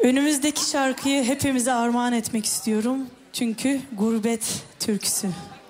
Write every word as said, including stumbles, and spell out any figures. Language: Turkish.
Önümüzdeki şarkıyı hepimize armağan etmek istiyorum. Çünkü gurbet türküsü.